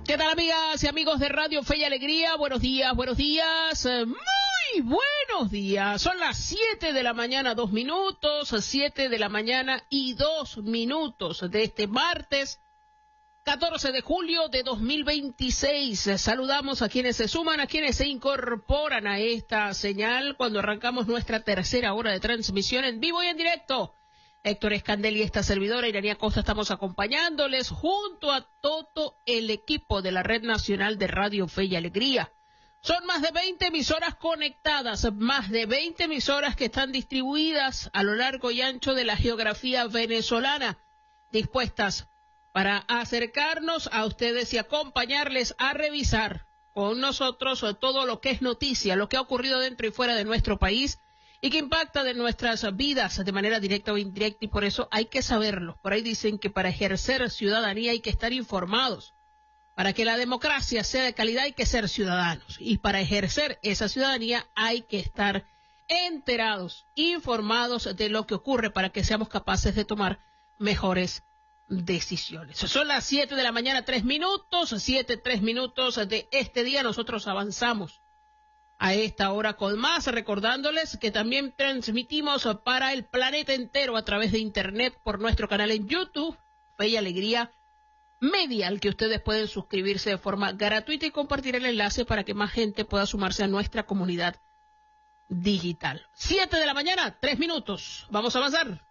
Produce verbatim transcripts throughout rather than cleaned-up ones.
¿Qué tal, amigas y amigos de Radio Fe y Alegría? Buenos días, buenos días, eh, muy buenos días. Son las siete de la mañana, dos minutos, siete de la mañana y dos minutos de este martes, catorce de julio de dos mil veintiséis. Saludamos a quienes se suman, a quienes se incorporan a esta señal cuando arrancamos nuestra tercera hora de transmisión en vivo y en directo. Héctor Escandel y esta servidora, Iranía Costa, estamos acompañándoles junto a todo el equipo de la Red Nacional de Radio Fe y Alegría. Son más de veinte emisoras conectadas, más de veinte emisoras que están distribuidas a lo largo y ancho de la geografía venezolana, dispuestas para acercarnos a ustedes y acompañarles a revisar con nosotros todo lo que es noticia, lo que ha ocurrido dentro y fuera de nuestro país, y que impacta de nuestras vidas de manera directa o indirecta, y por eso hay que saberlo. Por ahí dicen que para ejercer ciudadanía hay que estar informados. Para que la democracia sea de calidad hay que ser ciudadanos, y para ejercer esa ciudadanía hay que estar enterados, informados de lo que ocurre para que seamos capaces de tomar mejores decisiones. Son las siete de la mañana, tres minutos, siete, tres minutos de este día. Nosotros avanzamos a esta hora con más, recordándoles que también transmitimos para el planeta entero a través de internet por nuestro canal en YouTube, Fe y Alegría Media, al que ustedes pueden suscribirse de forma gratuita y compartir el enlace para que más gente pueda sumarse a nuestra comunidad digital. Siete de la mañana, tres minutos. Vamos a avanzar.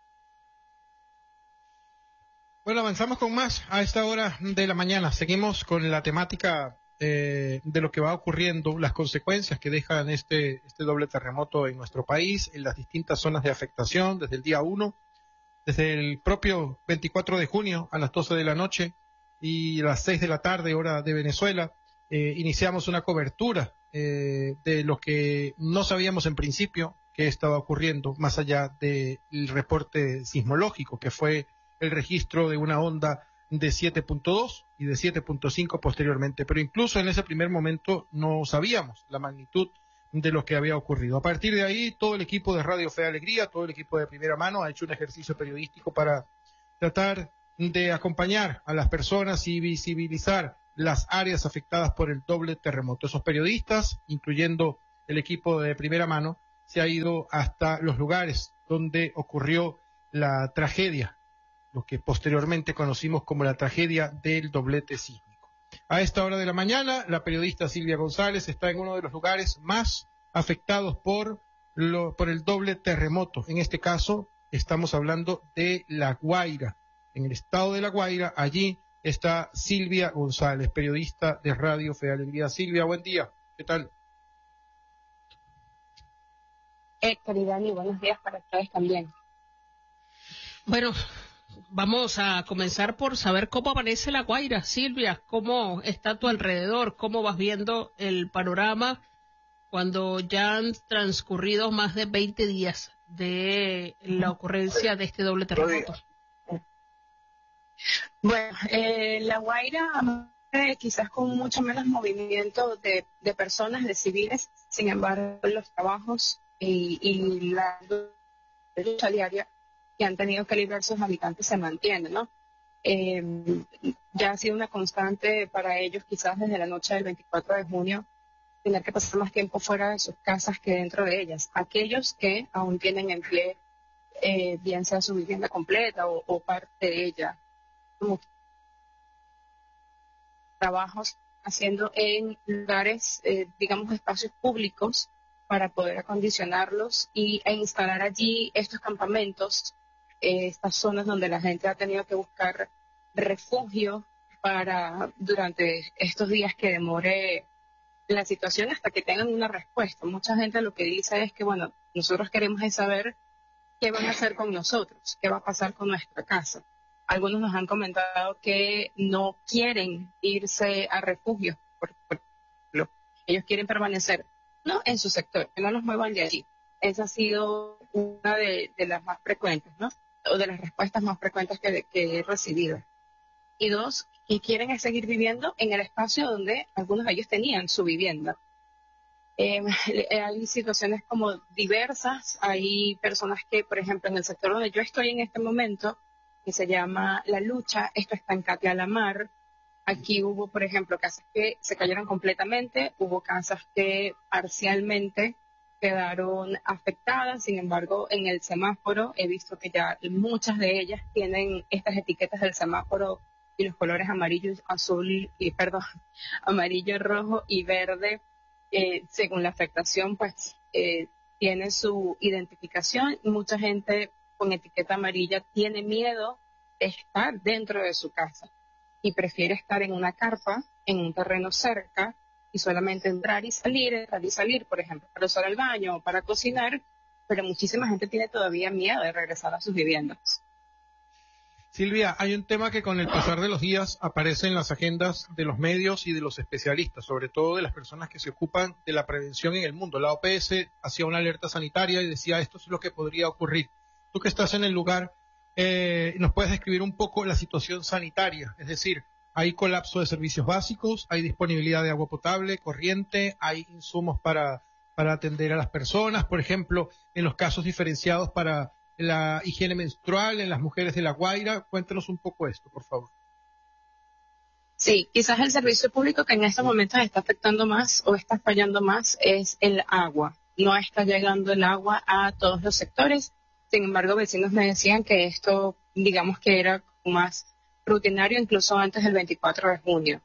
Bueno, avanzamos con más a esta hora de la mañana. Seguimos con la temática Eh, de lo que va ocurriendo, las consecuencias que dejan este, este doble terremoto en nuestro país, en las distintas zonas de afectación, desde el día uno, desde el propio veinticuatro de junio a las doce de la noche y a las seis de la tarde, hora de Venezuela. Eh, iniciamos una cobertura eh, de lo que no sabíamos en principio que estaba ocurriendo, más allá del reporte sismológico, que fue el registro de una onda de siete punto dos y de siete punto cinco posteriormente, pero incluso en ese primer momento no sabíamos la magnitud de lo que había ocurrido. A partir de ahí, todo el equipo de Radio Fe y Alegría, todo el equipo de Primera Mano ha hecho un ejercicio periodístico para tratar de acompañar a las personas y visibilizar las áreas afectadas por el doble terremoto. Esos periodistas, incluyendo el equipo de Primera Mano, se ha ido hasta los lugares donde ocurrió la tragedia, lo que posteriormente conocimos como la tragedia del doblete sísmico. A esta hora de la mañana, la periodista Silvia González está en uno de los lugares más afectados por, lo, por el doble terremoto. En este caso, estamos hablando de La Guaira, en el estado de La Guaira. Allí está Silvia González, periodista de Radio Fe y Alegría. Silvia, buen día. ¿Qué tal? Héctor y Dani, buenos días para ustedes también. Bueno, vamos a comenzar por saber cómo amanece La Guaira. Silvia, ¿cómo está a tu alrededor? ¿Cómo vas viendo el panorama cuando ya han transcurrido más de veinte días de la ocurrencia de este doble terremoto? Bueno, eh, La Guaira eh, quizás con mucho menos movimiento de, de personas, de civiles, sin embargo los trabajos y, y la lucha diaria que han tenido que librar sus habitantes se mantienen, ¿no? Eh, ya ha sido una constante para ellos, quizás desde la noche del veinticuatro de junio, tener que pasar más tiempo fuera de sus casas que dentro de ellas. Aquellos que aún tienen en pie, eh, bien sea su vivienda completa o, o parte de ella, como trabajos haciendo en lugares, eh, digamos, espacios públicos para poder acondicionarlos y, e instalar allí estos campamentos, estas zonas donde la gente ha tenido que buscar refugio para durante estos días que demore la situación hasta que tengan una respuesta. Mucha gente lo que dice es que, bueno, nosotros queremos es saber qué van a hacer con nosotros, qué va a pasar con nuestra casa. Algunos nos han comentado que no quieren irse a refugio, por ejemplo. Ellos quieren permanecer, no en su sector, que no los muevan de allí. Esa ha sido una de, de las más frecuentes, ¿no? O de las respuestas más frecuentes que, que he recibido. Y dos, que quieren seguir viviendo en el espacio donde algunos de ellos tenían su vivienda. Eh, hay situaciones como diversas, hay personas que, por ejemplo, en el sector donde yo estoy en este momento, que se llama La Lucha, esto está en Catia la Mar, Aquí hubo, por ejemplo, casas que se cayeron completamente, hubo casas que parcialmente quedaron afectadas. Sin embargo, en el semáforo he visto que ya muchas de ellas tienen estas etiquetas del semáforo y los colores amarillo, azul y perdón, amarillo, rojo y verde, eh, según la afectación, pues eh, tiene su identificación. Mucha gente con etiqueta amarilla tiene miedo de estar dentro de su casa y prefiere estar en una carpa, en un terreno cerca, y solamente entrar y salir, entrar y salir, por ejemplo, para usar el baño o para cocinar, pero muchísima gente tiene todavía miedo de regresar a sus viviendas. Silvia, hay un tema que con el pasar de los días aparece en las agendas de los medios y de los especialistas, sobre todo de las personas que se ocupan de la prevención en el mundo. La O P S hacía una alerta sanitaria y decía esto es lo que podría ocurrir. Tú que estás en el lugar, eh, ¿nos puedes describir un poco la situación sanitaria? Es decir, ¿hay colapso de servicios básicos? ¿Hay disponibilidad de agua potable, corriente? ¿Hay insumos para, para atender a las personas? Por ejemplo, en los casos diferenciados para la higiene menstrual en las mujeres de La Guaira. Cuéntanos un poco esto, por favor. Sí, quizás el servicio público que en estos momentos está afectando más o está fallando más es el agua. No está llegando el agua a todos los sectores. Sin embargo, vecinos me decían que esto, digamos que era más rutinario incluso antes del veinticuatro de junio.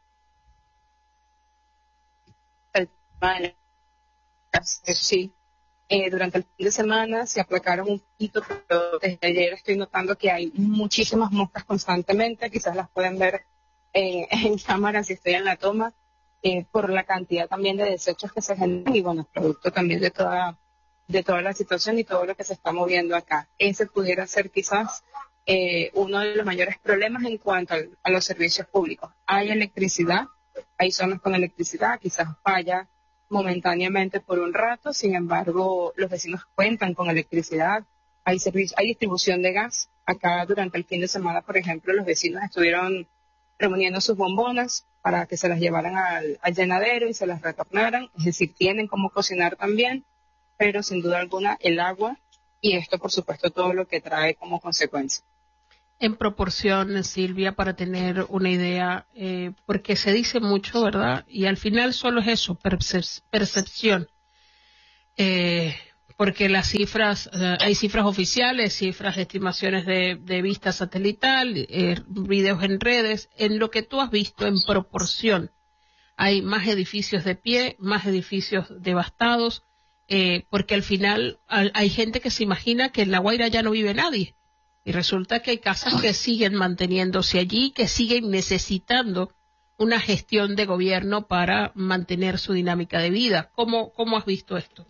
Sí. Eh, durante el fin de semana se aplacaron un poquito, pero desde ayer estoy notando que hay muchísimas moscas constantemente, quizás las pueden ver eh, en cámara si estoy en la toma, eh, por la cantidad también de desechos que se generan y bueno, producto también de toda, de toda la situación y todo lo que se está moviendo acá. Ese pudiera ser quizás eh, uno de los mayores problemas en cuanto al, a los servicios públicos. Hay electricidad, hay zonas con electricidad, quizás falla momentáneamente por un rato, sin embargo, los vecinos cuentan con electricidad, hay servicio, hay distribución de gas. Acá durante el fin de semana, por ejemplo, los vecinos estuvieron reuniendo sus bombonas para que se las llevaran al, al llenadero y se las retornaran, es decir, tienen cómo cocinar también, pero sin duda alguna el agua y esto, por supuesto, todo lo que trae como consecuencia. En proporción, Silvia, para tener una idea, eh, porque se dice mucho, ¿verdad? Y al final solo es eso, percep- percepción. Eh, porque las cifras, eh, hay cifras oficiales, cifras de estimaciones de, de vista satelital, eh, videos en redes. En lo que tú has visto, en proporción, hay más edificios de pie, más edificios devastados, eh, porque al final al, hay gente que se imagina que en La Guaira ya no vive nadie. Y resulta que hay casas que siguen manteniéndose allí, que siguen necesitando una gestión de gobierno para mantener su dinámica de vida. ¿Cómo, cómo has visto esto?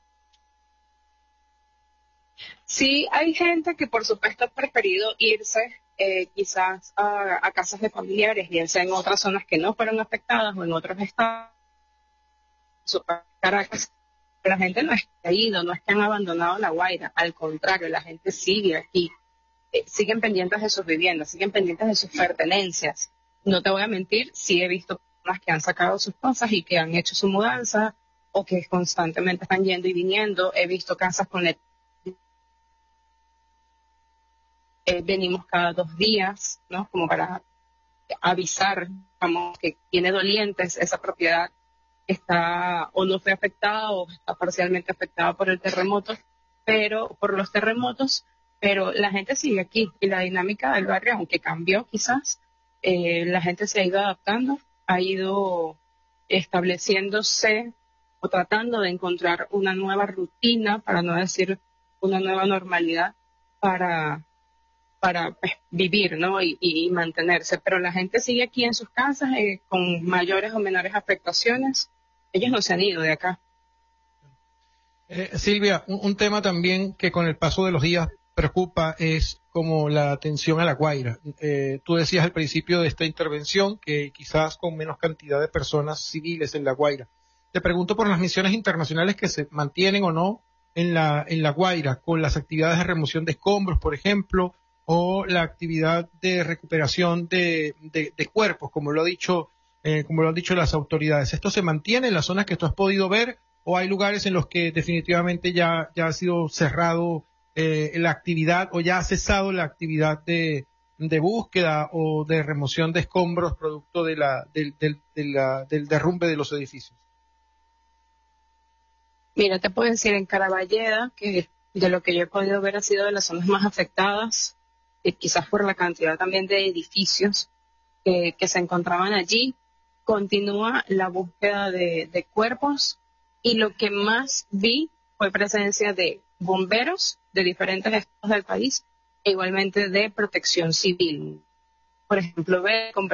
Sí, hay gente que por supuesto ha preferido irse eh, quizás a, a casas de familiares, bien sea en otras zonas que no fueron afectadas o en otros estados. Caracas, la gente no es que ha ido, no es que han abandonado La Guaira, al contrario, la gente sigue aquí. Siguen pendientes de sus viviendas, siguen pendientes de sus pertenencias. No te voy a mentir, sí he visto personas que han sacado sus cosas y que han hecho su mudanza o que constantemente están yendo y viniendo. He visto casas con el... eh, venimos cada dos días, ¿no? Como para avisar, vamos, que tiene dolientes esa propiedad, está o no fue afectada o está parcialmente afectada por el terremoto, pero por los terremotos. Pero la gente sigue aquí y la dinámica del barrio, aunque cambió quizás, eh, la gente se ha ido adaptando, ha ido estableciéndose o tratando de encontrar una nueva rutina, para no decir una nueva normalidad, para, para pues, vivir, ¿no? y, y mantenerse. Pero la gente sigue aquí en sus casas eh, con mayores o menores afectaciones. Ellos no se han ido de acá. Eh, Silvia, un, un tema también que con el paso de los días preocupa es como la atención a La Guaira. Eh, tú decías al principio de esta intervención que quizás con menos cantidad de personas civiles en La Guaira. Te pregunto por las misiones internacionales que se mantienen o no en la, en La Guaira, con las actividades de remoción de escombros, por ejemplo, o la actividad de recuperación de, de, de cuerpos, como lo ha dicho, eh, como lo han dicho las autoridades. ¿Esto se mantiene en las zonas que tú has podido ver o hay lugares en los que definitivamente ya, ya ha sido cerrado Eh, la actividad o ya ha cesado la actividad de, de búsqueda o de remoción de escombros producto de la, del, del, de la, del derrumbe de los edificios? Mira, te puedo decir en Caraballeda, que de lo que yo he podido ver ha sido de las zonas más afectadas, eh, quizás por la cantidad también de edificios que, que se encontraban allí. Continúa la búsqueda de, de cuerpos y lo que más vi fue presencia de bomberos de diferentes estados del país e igualmente de protección civil. Por ejemplo, ve con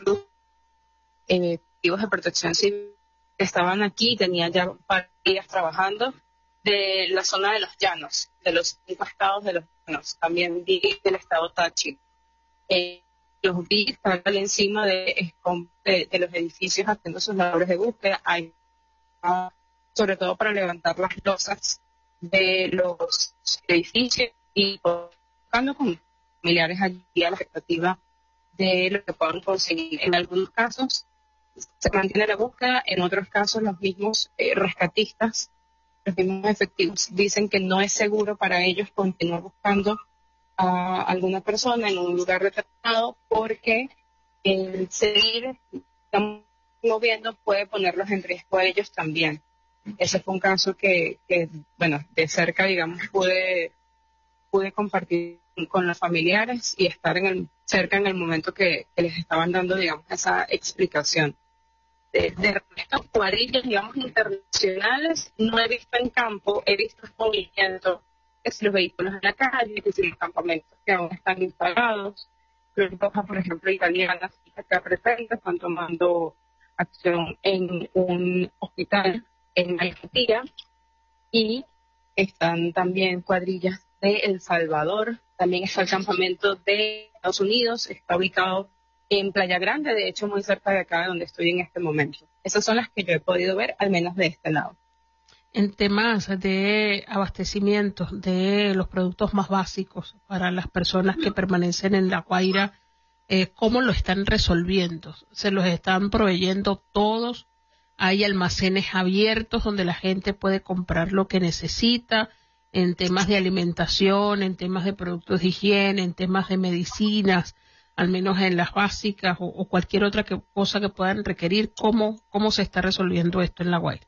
eh, activos de protección civil que estaban aquí, tenían ya varios días trabajando, de la zona de los llanos, de los cinco estados de los llanos, también vi del estado Táchira. Eh, los vi estar encima de, de, de los edificios haciendo sus labores de búsqueda, hay, sobre todo para levantar las losas de los edificios y buscando con familiares allí a la expectativa de lo que puedan conseguir. En algunos casos se mantiene la búsqueda, en otros casos los mismos eh, rescatistas, los mismos efectivos dicen que no es seguro para ellos continuar buscando a alguna persona en un lugar determinado porque el seguir moviendo puede ponerlos en riesgo a ellos también. Ese fue un caso que, que bueno, de cerca, digamos, pude, pude compartir con los familiares y estar en el, cerca en el momento que, que les estaban dando, digamos, esa explicación. De, de estas cuadrillas, digamos, internacionales, no he visto en campo, he visto movimiento, es los vehículos en la calle, que los campamentos que aún están instalados, Cruz Roja, por ejemplo, italianas, acá presentes, están tomando acción en un hospital en Alquitía y están también cuadrillas de El Salvador, también está el campamento de Estados Unidos, está ubicado en Playa Grande, de hecho muy cerca de acá donde estoy en este momento. Esas son las que yo he podido ver, al menos de este lado. En temas de abastecimiento de los productos más básicos para las personas que permanecen en La Guaira, eh, ¿cómo lo están resolviendo? ¿Se los están proveyendo todos? ¿Hay almacenes abiertos donde la gente puede comprar lo que necesita en temas de alimentación, en temas de productos de higiene, en temas de medicinas, al menos en las básicas o, o cualquier otra que, cosa que puedan requerir? ¿Cómo, cómo se está resolviendo esto en La Guaira?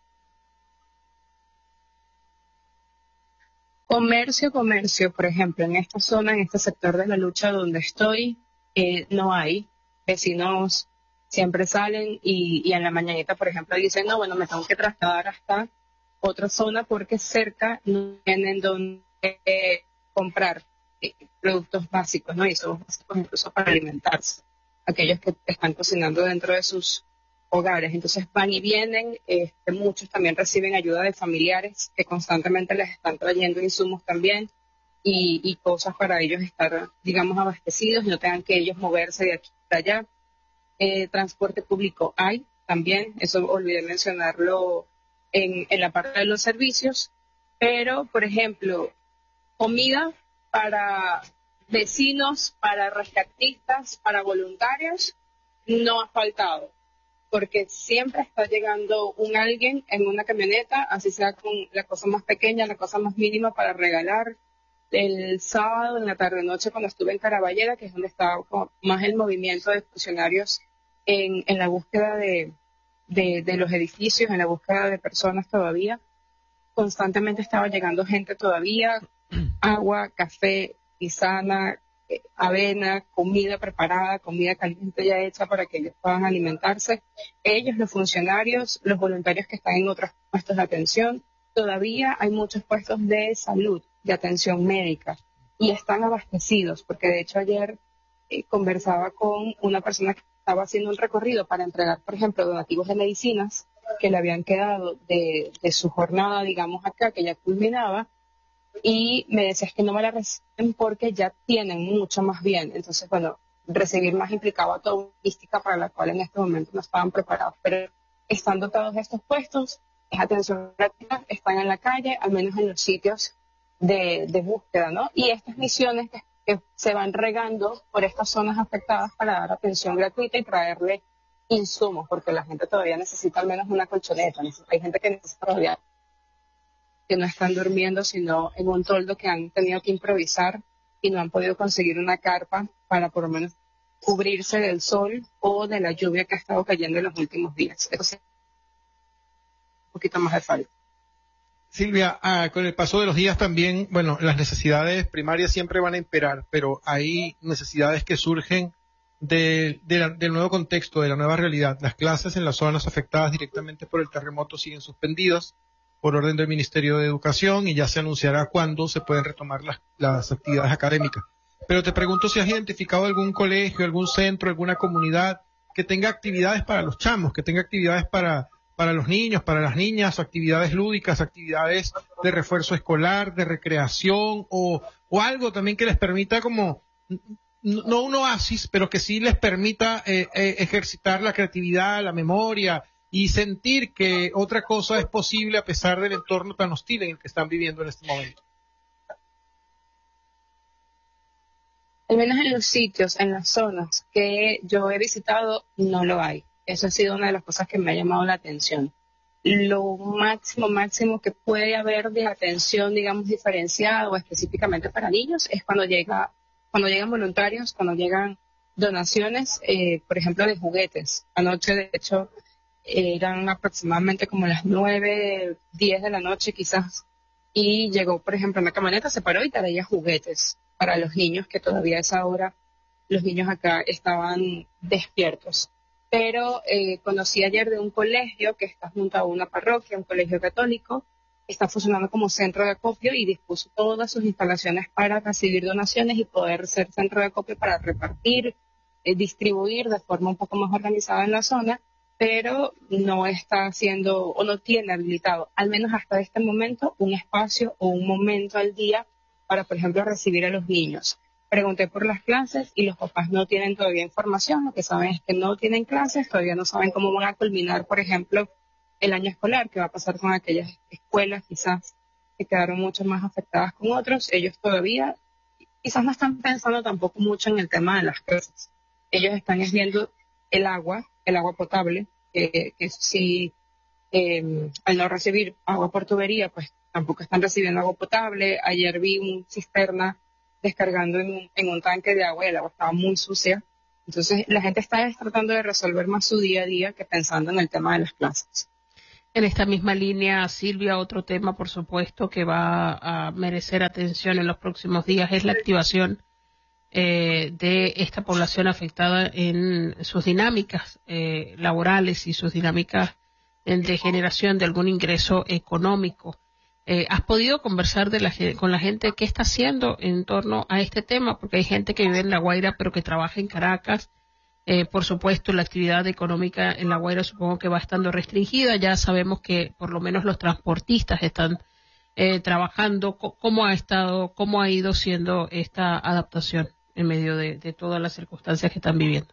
Comercio, comercio, por ejemplo, en esta zona, en este sector de la lucha donde estoy, eh, no hay. Vecinos siempre salen y, y en la mañanita, por ejemplo, dicen, no, bueno, me tengo que trasladar hasta otra zona porque cerca no tienen donde eh, comprar eh, productos básicos, ¿no? Y son básicos incluso para alimentarse, aquellos que están cocinando dentro de sus hogares. Entonces van y vienen, este, muchos también reciben ayuda de familiares que constantemente les están trayendo insumos también y, y cosas para ellos estar, digamos, abastecidos y no tengan que ellos moverse de aquí para allá. Eh, transporte público hay también, eso olvidé mencionarlo en, en la parte de los servicios, pero, por ejemplo, comida para vecinos, para rescatistas, para voluntarios, no ha faltado, porque siempre está llegando un alguien en una camioneta, así sea con la cosa más pequeña, la cosa más mínima para regalar. El sábado en la tarde-noche cuando estuve en Caraballeda, que es donde estaba como más el movimiento de funcionarios en, en la búsqueda de, de, de los edificios, en la búsqueda de personas todavía, constantemente estaba llegando gente todavía, agua, café, tisana, eh, avena, comida preparada, comida caliente ya hecha para que ellos puedan alimentarse. Ellos, los funcionarios, los voluntarios que están en otros puestos de atención, todavía hay muchos puestos de salud, de atención médica, y están abastecidos, porque de hecho ayer eh, conversaba con una persona que estaba haciendo un recorrido para entregar, por ejemplo, donativos de medicinas que le habían quedado de, de su jornada, digamos, acá, que ya culminaba, y me decías que no me la reciben porque ya tienen mucho más bien. Entonces, bueno, recibir más implicaba toda una logística para la cual en este momento no estaban preparados, pero están dotados de estos puestos, es atención gratuita, están en la calle, al menos en los sitios de, de búsqueda, ¿no? Y estas misiones que, que se van regando por estas zonas afectadas para dar atención gratuita y traerle insumos, porque la gente todavía necesita al menos una colchoneta, hay gente que necesita todavía, que no están durmiendo, sino en un toldo que han tenido que improvisar y no han podido conseguir una carpa para por lo menos cubrirse del sol o de la lluvia que ha estado cayendo en los últimos días. Entonces, un poquito más de falta. Silvia, ah, con el paso de los días también, bueno, las necesidades primarias siempre van a imperar, pero hay necesidades que surgen de, de la, del nuevo contexto, de la nueva realidad. Las clases en las zonas afectadas directamente por el terremoto siguen suspendidas por orden del Ministerio de Educación y ya se anunciará cuándo se pueden retomar las, las actividades académicas. Pero te pregunto si has identificado algún colegio, algún centro, alguna comunidad que tenga actividades para los chamos, que tenga actividades para, para los niños, para las niñas, actividades lúdicas, actividades de refuerzo escolar, de recreación o, o algo también que les permita como, no un oasis, pero que sí les permita eh, eh, ejercitar la creatividad, la memoria y sentir que otra cosa es posible a pesar del entorno tan hostil en el que están viviendo en este momento. Al menos en los sitios, en las zonas que yo he visitado, no lo hay. Eso ha sido una de las cosas que me ha llamado la atención. Lo máximo, máximo que puede haber de atención, digamos, diferenciada o específicamente para niños es cuando llega, cuando llegan voluntarios, cuando llegan donaciones, eh, por ejemplo, de juguetes. Anoche, de hecho, eran aproximadamente como las nueve, diez de la noche quizás, y llegó, por ejemplo, una camioneta, se paró y traía juguetes para los niños, que todavía a esa hora los niños acá estaban despiertos. Pero eh, conocí ayer de un colegio que está junto a una parroquia, un colegio católico, está funcionando como centro de acopio y dispuso todas sus instalaciones para recibir donaciones y poder ser centro de acopio para repartir, eh, distribuir de forma un poco más organizada en la zona, pero no está haciendo o no tiene habilitado, al menos hasta este momento, un espacio o un momento al día para, por ejemplo, recibir a los niños. Pregunté por las clases y los papás no tienen todavía información. Lo que saben es que no tienen clases, todavía no saben cómo van a culminar, por ejemplo, el año escolar, qué va a pasar con aquellas escuelas quizás que quedaron mucho más afectadas con otros. Ellos todavía quizás no están pensando tampoco mucho en el tema de las clases. Ellos están viendo el agua, el agua potable, que, que si eh, al no recibir agua por tubería, pues tampoco están recibiendo agua potable. Ayer vi un cisterna descargando en un, en un tanque de agua y el agua estaba muy sucia. Entonces la gente está tratando de resolver más su día a día que pensando en el tema de las clases. En esta misma línea, Silvia, otro tema, por supuesto, que va a merecer atención en los próximos días es la activación eh, de esta población afectada en sus dinámicas eh, laborales y sus dinámicas de generación de algún ingreso económico. Eh, ¿Has podido conversar de la, con la gente qué está haciendo en torno a este tema? Porque hay gente que vive en La Guaira pero que trabaja en Caracas. Eh, por supuesto, la actividad económica en La Guaira supongo que va estando restringida. Ya sabemos que por lo menos los transportistas están eh, trabajando. ¿Cómo ha estado, cómo ha ido siendo esta adaptación en medio de, de todas las circunstancias que están viviendo?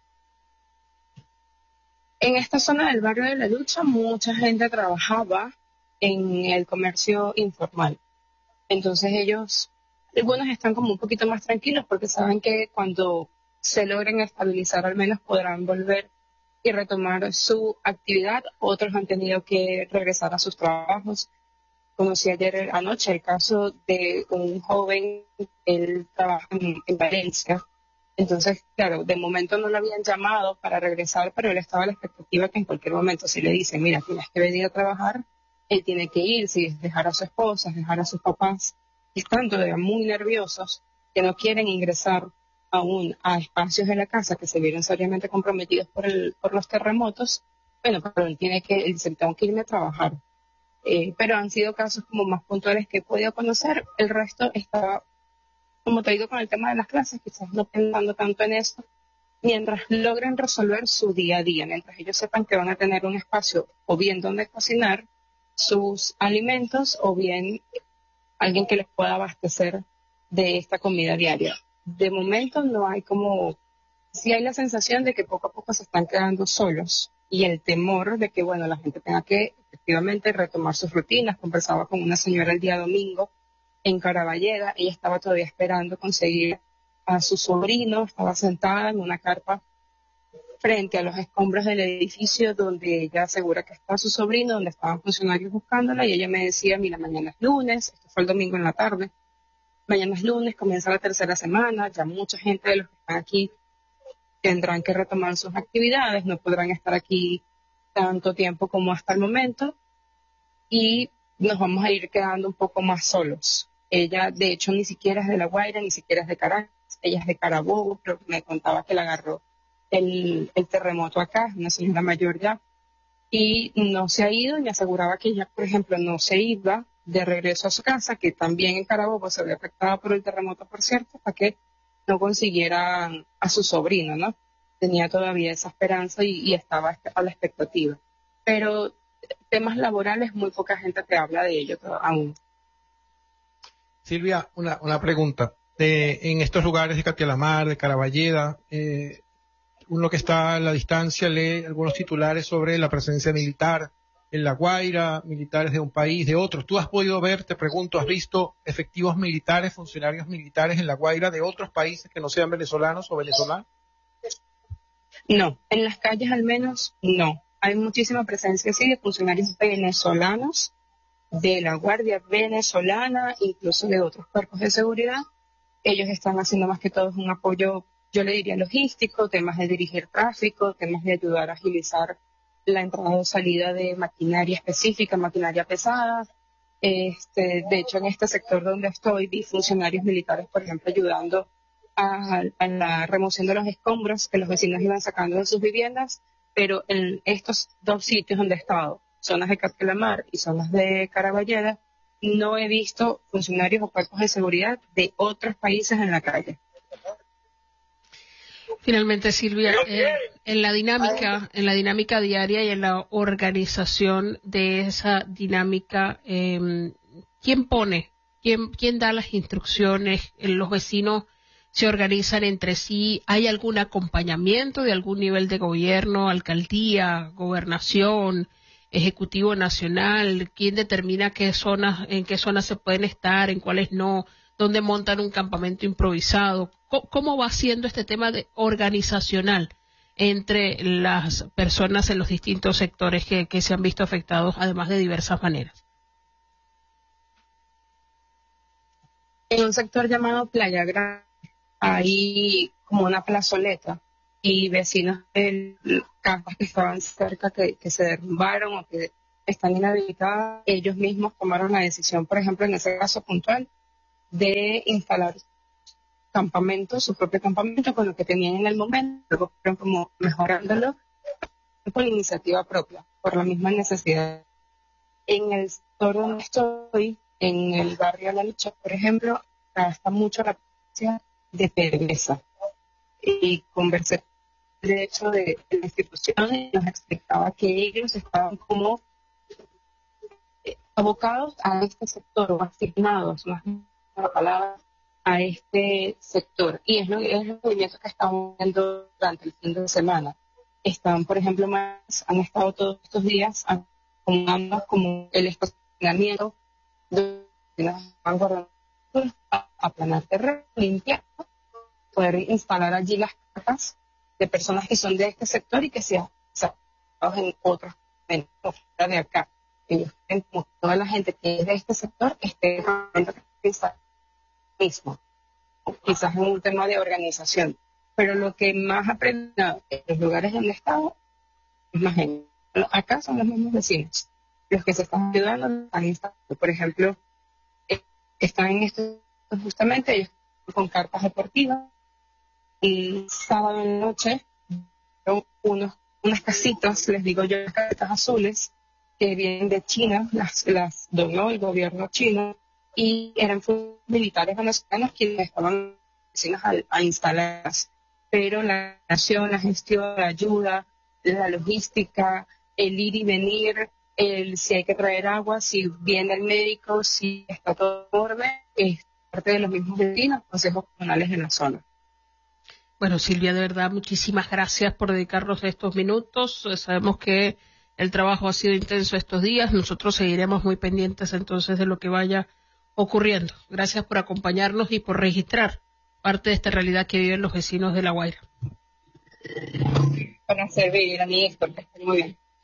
En esta zona del barrio de La Lucha, mucha gente trabajaba en el comercio informal. Entonces ellos, algunos están como un poquito más tranquilos porque saben que cuando se logren estabilizar al menos podrán volver y retomar su actividad. Otros han tenido que regresar a sus trabajos. Conocí ayer anoche el caso de un joven, él trabaja en, en Valencia. Entonces, claro, de momento no lo habían llamado para regresar, pero él estaba a la expectativa que en cualquier momento si le dicen, mira, tienes que venir a trabajar, él tiene que ir, si es dejar a su esposa, dejar a sus papás. Están todavía muy nerviosos que no quieren ingresar aún a espacios de la casa que se vieron seriamente comprometidos por el, por los terremotos. Bueno, pero él tiene que, él dice, tengo que irme a trabajar. Eh, pero han sido casos como más puntuales que he podido conocer. El resto está, como te digo, con el tema de las clases, quizás no pensando tanto en eso, mientras logren resolver su día a día, mientras ellos sepan que van a tener un espacio o bien donde cocinar sus alimentos o bien alguien que les pueda abastecer de esta comida diaria. De momento no hay como, sí hay la sensación de que poco a poco se están quedando solos y el temor de que, bueno, la gente tenga que efectivamente retomar sus rutinas. Conversaba con una señora el día domingo en Caraballega, ella estaba todavía esperando conseguir a su sobrino, estaba sentada en una carpa frente a los escombros del edificio donde ella asegura que está su sobrino, donde estaban funcionarios buscándola, y ella me decía, mira, mañana es lunes, esto fue el domingo en la tarde, mañana es lunes, comienza la tercera semana, ya mucha gente de los que están aquí tendrán que retomar sus actividades, no podrán estar aquí tanto tiempo como hasta el momento y nos vamos a ir quedando un poco más solos. Ella, de hecho, ni siquiera es de La Guaira, ni siquiera es de Caracas, ella es de Carabobo, pero me contaba que la agarró el, el terremoto acá, una señora mayor ya, y no se ha ido, y me aseguraba que ella, por ejemplo, no se iba de regreso a su casa, que también en Carabobo se había afectado por el terremoto, por cierto, para que no consiguieran a su sobrino, ¿no? Tenía todavía esa esperanza y, y estaba a la expectativa. Pero temas laborales, muy poca gente te habla de ello aún. Silvia, una, una pregunta. De, en estos lugares de Catialamar, de Caraballeda, eh, uno que está a la distancia lee algunos titulares sobre la presencia militar en La Guaira, militares de un país, de otros. ¿Tú has podido ver, te pregunto, has visto efectivos militares, funcionarios militares en La Guaira de otros países que no sean venezolanos o venezolanos? No, en las calles al menos no. Hay muchísima presencia, sí, de funcionarios venezolanos, de la Guardia Venezolana, incluso de otros cuerpos de seguridad. Ellos están haciendo más que todo un apoyo, yo le diría logístico, temas de dirigir tráfico, temas de ayudar a agilizar la entrada o salida de maquinaria específica, maquinaria pesada. Este, de hecho, en este sector donde estoy, vi funcionarios militares, por ejemplo, ayudando a, a la remoción de los escombros que los vecinos iban sacando de sus viviendas, pero en estos dos sitios donde he estado, zonas de Catialamar y zonas de Caraballeda, no he visto funcionarios o cuerpos de seguridad de otros países en la calle. Finalmente, Silvia, eh, en la dinámica, en la dinámica diaria y en la organización de esa dinámica, eh, ¿quién pone? ¿Quién, quién da las instrucciones? ¿Los vecinos se organizan entre sí? ¿Hay algún acompañamiento de algún nivel de gobierno, alcaldía, gobernación, ejecutivo nacional? ¿Quién determina qué zonas, en qué zonas se pueden estar, en cuáles no? ¿Dónde montan un campamento improvisado? ¿Cómo va siendo este tema de organizacional entre las personas en los distintos sectores que, que se han visto afectados, además de diversas maneras? En un sector llamado Playa Grande hay como una plazoleta y vecinos de casas que estaban cerca que, que se derrumbaron o que están inhabilitadas, ellos mismos tomaron la decisión, por ejemplo, en ese caso puntual, de instalar campamento, su propio campamento con lo que tenían en el momento, luego fueron como mejorándolo por iniciativa propia, por la misma necesidad. En el sector donde estoy, en el barrio La Lucha, por ejemplo, está mucho la presencia de pereza. Y conversé de hecho de, de la institución y nos explicaba que ellos estaban como eh, abocados a este sector o asignados, más la palabra, a este sector. Y es, lo, es el movimiento que estamos viendo durante el fin de semana. Están, por ejemplo, más, han estado todos estos días acomodando como el estacionamiento de a aplanar terreno, limpiar, poder instalar allí las carpas de personas que son de este sector y que sean en otros en de acá. Ellos, como toda la gente que es de este sector, esté mismo, quizás en un tema de organización, pero lo que más aprendido en los lugares donde he estado es más gente. Acá son los mismos vecinos, los que se están ayudando, están instalando. Por ejemplo, eh, están en esto justamente ellos con carpas deportivas y sábado en la noche unos, unas casitas, les digo yo, casitas azules que vienen de China, las, las donó el gobierno chino y eran militares venezolanos quienes estaban vecinos a, a instalarlas. Pero la nación, la gestión, la ayuda, la logística, el ir y venir, el si hay que traer agua, si viene el médico, si está todo en orden, es parte de los mismos vecinos, consejos comunales en la zona. Bueno, Silvia, de verdad, muchísimas gracias por dedicarnos estos minutos. Sabemos que el trabajo ha sido intenso estos días. Nosotros seguiremos muy pendientes entonces de lo que vaya ocurriendo. Gracias por acompañarnos y por registrar parte de esta realidad que viven los vecinos de La Guaira. Para servir a mi Héctor, que esté muy bien.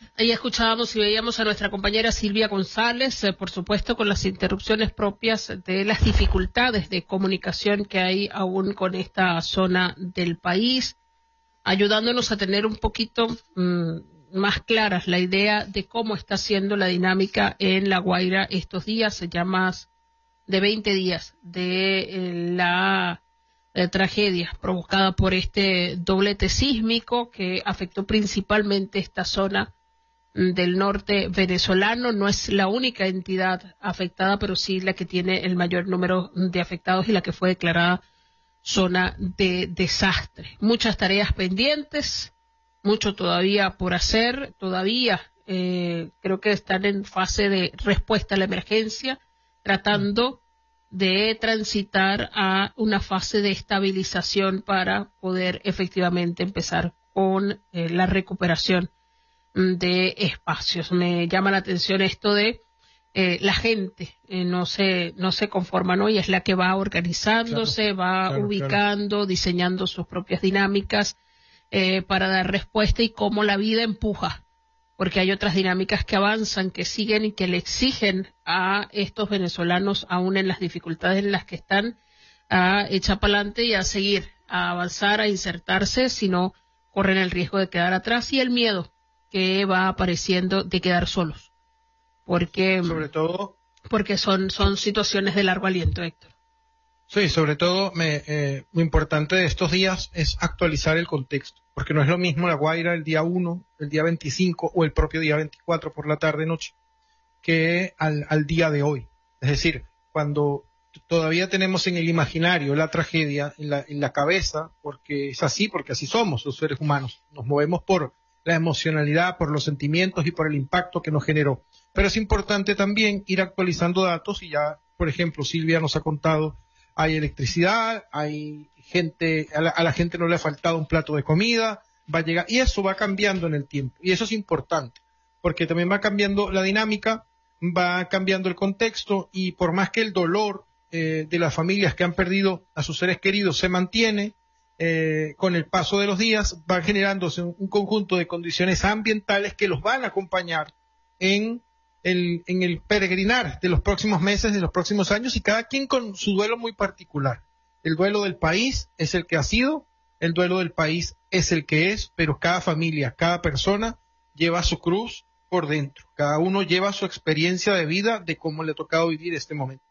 Ahí escuchábamos y veíamos a nuestra compañera Silvia González, eh, por supuesto con las interrupciones propias de las dificultades de comunicación que hay aún con esta zona del país, ayudándonos a tener un poquito mmm, más claras la idea de cómo está siendo la dinámica en La Guaira estos días, ya más de veinte días de eh, la eh, tragedia provocada por este doblete sísmico que afectó principalmente esta zona del norte venezolano. No es la única entidad afectada, pero sí la que tiene el mayor número de afectados y la que fue declarada zona de desastre. Muchas tareas pendientes, mucho todavía por hacer, todavía eh, creo que están en fase de respuesta a la emergencia, tratando de transitar a una fase de estabilización para poder efectivamente empezar con eh, la recuperación de espacios. Me llama la atención esto de eh, la gente eh, no se no se conforma, ¿no? Y es la que va organizándose, claro, va claro, ubicando, claro. diseñando sus propias dinámicas eh, para dar respuesta y cómo la vida empuja, porque hay otras dinámicas que avanzan, que siguen y que le exigen a estos venezolanos, aún en las dificultades en las que están, a echar para adelante y a seguir, a avanzar, a insertarse, si no corren el riesgo de quedar atrás, y el miedo que va apareciendo de quedar solos, porque sobre todo porque son son situaciones de largo aliento, Héctor. Sí, sobre todo me, eh, lo importante de estos días es actualizar el contexto, porque no es lo mismo La Guaira el día uno, el día veinticinco o el propio día veinticuatro por la tarde noche que al, al día de hoy. Es decir, cuando todavía tenemos en el imaginario la tragedia en la, en la cabeza, porque es así, porque así somos los seres humanos, nos movemos por la emocionalidad, por los sentimientos y por el impacto que nos generó. Pero es importante también ir actualizando datos y ya, por ejemplo, Silvia nos ha contado, hay electricidad, hay gente, a la, a la gente no le ha faltado un plato de comida, va a llegar, y eso va cambiando en el tiempo, y eso es importante, porque también va cambiando la dinámica, va cambiando el contexto, y por más que el dolor eh, de las familias que han perdido a sus seres queridos se mantiene, Eh, con el paso de los días van generándose un, un conjunto de condiciones ambientales que los van a acompañar en el, en el peregrinar de los próximos meses, de los próximos años, y cada quien con su duelo muy particular. El duelo del país es el que ha sido, el duelo del país es el que es, pero cada familia, cada persona lleva su cruz por dentro, cada uno lleva su experiencia de vida de cómo le ha tocado vivir este momento.